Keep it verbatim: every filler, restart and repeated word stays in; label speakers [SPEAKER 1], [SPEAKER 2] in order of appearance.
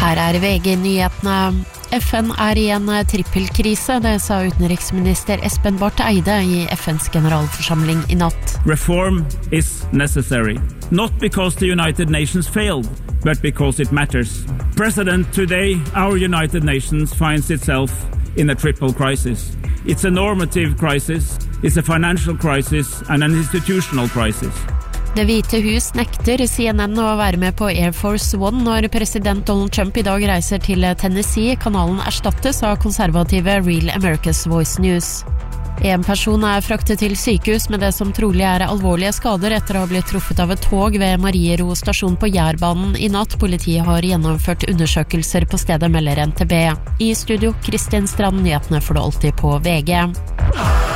[SPEAKER 1] Her er V G-nyhetene. F N er i en trippelkrise, det sa utenriksminister Espen Barth Eide i F N's generalforsamling i natt.
[SPEAKER 2] Reform is necessary, not because the United Nations failed, but because it matters. President, today our United Nations finds itself in a triple crisis. It's a normative crisis, it's a financial crisis and an institutional crisis.
[SPEAKER 1] Det hvite hus nekter C N N å være med på Air Force One når president Donald Trump i dag reiser til Tennessee. Kanalen erstattes av konservative Real America's Voice News. En person er fraktet til sykehus med det som trolig er alvorlige skader etter å ha blitt truffet av et tog ved Mariero stasjon på Jærbanen i natt. Politiet har gjennomført undersøkelser på stedet, melder N T B. I studio, Kristin Strand, nyhetene får du alltid på V G.